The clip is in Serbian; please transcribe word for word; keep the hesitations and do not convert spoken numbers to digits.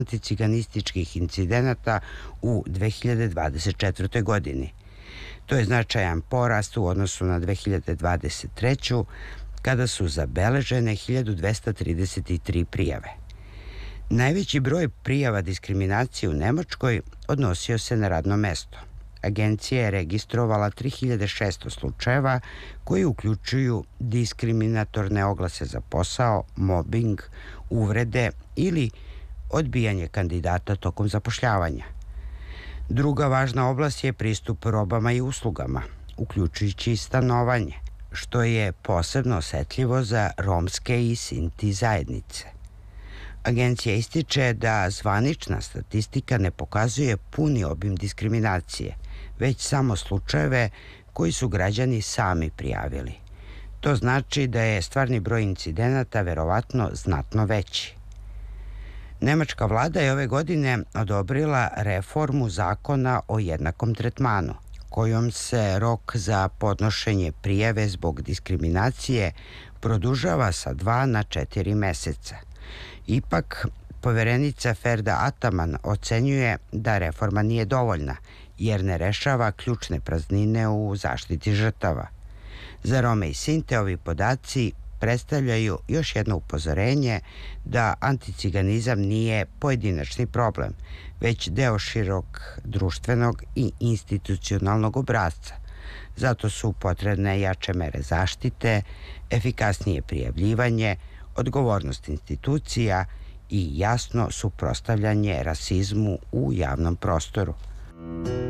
anticiganističkih incidenata u dve hiljade dvadeset četvrtoj. godini. To je značajan porast u odnosu na dve hiljade dvadeset treću. kada su zabeležene hiljadu dvesta trideset tri prijave. Najveći broj prijava diskriminacije u Nemačkoj odnosio se na radno mesto. Agencija je registrovala tri hiljade šesto slučajeva koji uključuju diskriminatorne oglase za posao, mobing, uvrede ili odbijanje kandidata tokom zapošljavanja. Druga važna oblast je pristup robama i uslugama, uključujući i stanovanje, što je posebno osetljivo za romske i sinti zajednice. Agencija ističe da zvanična statistika ne pokazuje puni obim diskriminacije, već samo slučajeve koji su građani sami prijavili. To znači da je stvarni broj incidenata verovatno znatno veći. Nemačka vlada je ove godine odobrila reformu zakona o jednakom tretmanu, kojom se rok za podnošenje prijave zbog diskriminacije produžava sa dva na četiri meseca. Ipak, poverenica Ferda Ataman ocenjuje da reforma nije dovoljna, jer ne rešava ključne praznine u zaštiti žrtava. Za Rome i Sinte ovi podaci predstavljaju još jedno upozorenje da anticiganizam nije pojedinačni problem, već deo širok društvenog i institucionalnog obrasca. Zato su potrebne jače mere zaštite, efikasnije prijavljivanje, odgovornost institucija i jasno suprotstavljanje rasizmu u javnom prostoru.